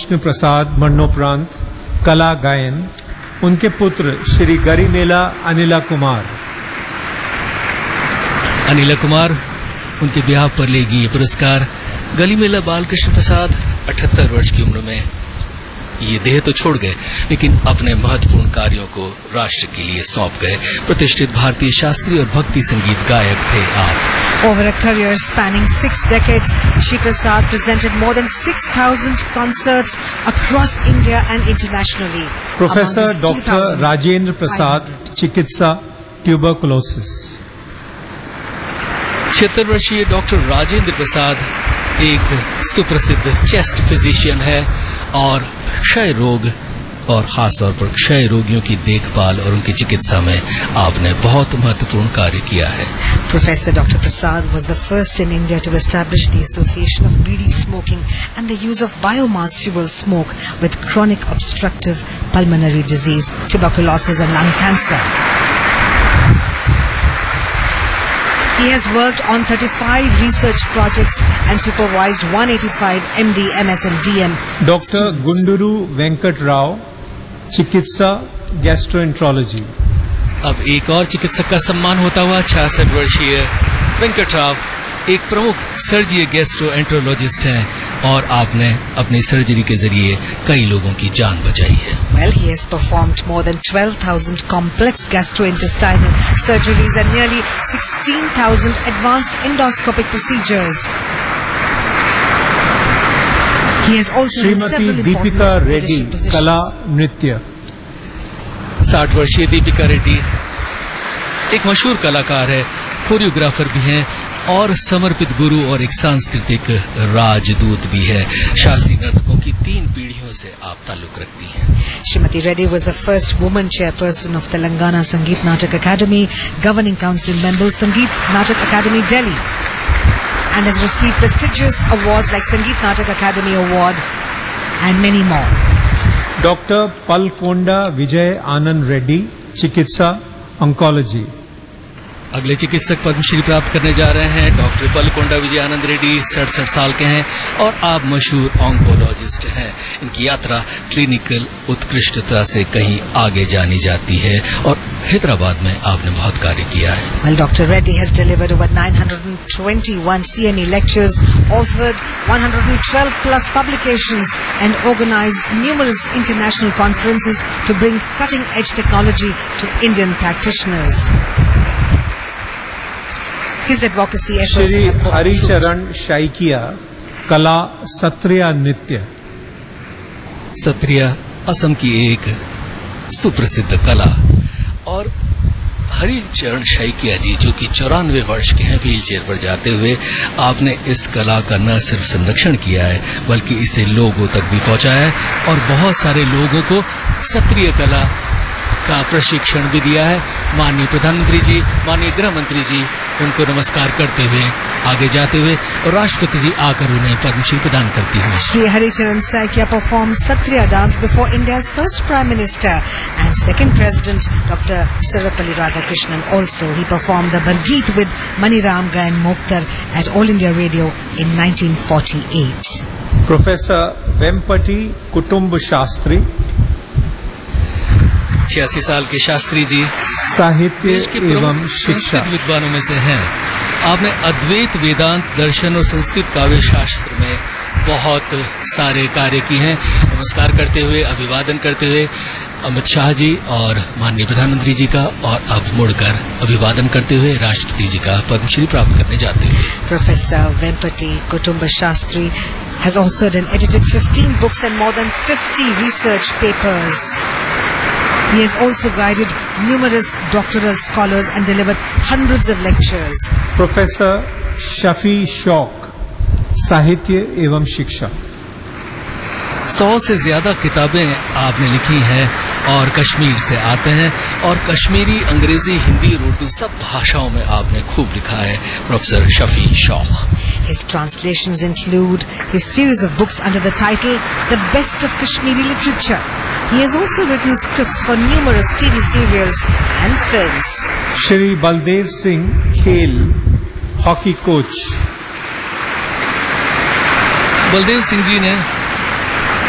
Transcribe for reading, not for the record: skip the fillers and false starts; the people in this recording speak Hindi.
कृष्ण प्रसाद मरणोपरांत कला गायन उनके पुत्र श्री गरिमेला अनिला कुमार उनके ब्याह पर लेगी ये पुरस्कार। गरिमेला बालकृष्ण प्रसाद 78 वर्ष की उम्र में ये देह तो छोड़ गए, लेकिन अपने महत्वपूर्ण कार्यों को राष्ट्र के लिए सौंप गए। प्रतिष्ठित भारतीय शास्त्रीय और भक्ति संगीत गायक थे आप। Over a career spanning 6 decades, Shri Prasad presented more than 6,000 concerts across India and internationally. Professor Dr. Rajendra Prasad, चिकित्सा ट्यूबरकुलोसिस। 76 वर्षीय डॉक्टर राजेंद्र प्रसाद एक सुप्रसिद्ध चेस्ट फिजिशियन है और क्षय रोग और खासतौर पर क्षय रोगियों की देखभाल और उनकी चिकित्सा में आपने बहुत महत्वपूर्ण कार्य किया है। Professor Dr. Prasad was the first in India to establish the association of bidi smoking and the use of biomass fuel smoke with chronic obstructive pulmonary disease, tuberculosis and lung cancer. He has worked on 35 research projects and supervised 185 MD, MS and DM. Dr. Gunduru Venkat Rao, चिकित्सा गैस्ट्रोएंट्रोलॉजी। अब एक और चिकित्सक का सम्मान होता हुआ 66 वर्षीय वेंकट राव एक प्रमुख सर्जीय गैस्ट्रोएंट्रोलॉजिस्ट हैं और आपने अपनी सर्जरी के जरिए कई लोगों की जान बचाई है। Well, he has performed more than 12,000 complex gastrointestinal surgeries and nearly 16,000 advanced endoscopic procedures. He has also held several Deepika Reddy कला नृत्य। 60 वर्षीय दीपिका रेड्डी एक मशहूर कलाकार है, कोरियोग्राफर भी हैं और समर्पित गुरु और एक सांस्कृतिक राजदूत भी है। शास्त्रीय नर्तकों की 3 पीढ़ियों से आप ताल्लुक रखती हैं। Srimati Reddy was the first woman chairperson of Telangana Sangeet Natak Academy, governing council member Sangeet Natak Academy Delhi, and has received prestigious awards like Sangeet Natak Academy Award and many more. Dr. Palkonda Vijay Anand Reddy, चिकित्सा ऑन्कोलॉजी। अगले चिकित्सक पद्मश्री प्राप्त करने जा रहे हैं डॉक्टर पलकोंडा विजय आनंद रेड्डी। 67 साल के हैं और आप मशहूर ऑन्कोलॉजिस्ट हैं। इनकी यात्रा क्लिनिकल उत्कृष्टता से कहीं आगे जानी जाती है और हैदराबाद में आपने बहुत कार्य किया है। Well, Dr. Reddy has delivered over 921 CME lectures, authored 112 plus publications and organized numerous international conferences to bring cutting edge technology to Indian practitioners. His advocacy efforts Shri Haricharan शाइकिया कला सत्रिया नृत्य। सत्रिया असम की एक सुप्रसिद्ध कला और हरिचरण शाइकिया जी जो कि 94 वर्ष के हैं, व्हील चेयर पर जाते हुए आपने इस कला का न सिर्फ संरक्षण किया है बल्कि इसे लोगों तक भी पहुंचाया है और बहुत सारे लोगों को सत्रिय कला का प्रशिक्षण भी दिया है। माननीय प्रधानमंत्री जी, माननीय गृह मंत्री जी उनको नमस्कार करते हुए आगे जाते हुए और राष्ट्रपति जी आकर उन्हें पद्मश्री प्रदान करती हुई। Shri Haricharan Saikia performed Satriya dance before India's first Prime Minister and second President Dr. Sarvepalli Radhakrishnan. Also, he performed the Bargeet with Maniram Gayan Mokhtar at All India Radio in 1948. Professor Vempati Kutumb Shastri, 86 साल के शास्त्री जी साहित्य एवं शिक्षा विद्वानों में से हैं। आपने अद्वैत वेदांत दर्शन और संस्कृत काव्य शास्त्र में बहुत सारे कार्य किए हैं। नमस्कार करते हुए, अभिवादन करते हुए अमित शाह जी और माननीय प्रधानमंत्री जी का और अब मुड़कर अभिवादन करते हुए राष्ट्रपति जी का पद्मश्री प्राप्त करने जाते हुए। प्रोफेसर वेम्पति कुटुंब Shastri has authored and edited 15 books and more than 50 research papers. He has also guided numerous doctoral scholars and delivered hundreds of lectures. Professor Shafi शौक, साहित्य एवं शिक्षा। 100 से ज्यादा किताबें आपने लिखी हैं और कश्मीर से आते हैं और कश्मीरी, अंग्रेजी, हिंदी और उर्दू सब भाषाओं में आपने खूब लिखा है। प्रोफेसर शफी शौक। His translations include his series of books under the title The Best of Kashmiri Literature. He has also written scripts for numerous TV serials and films. Shri Baldev Singh खेल, हॉकी कोच। बलदेव सिंह जी ने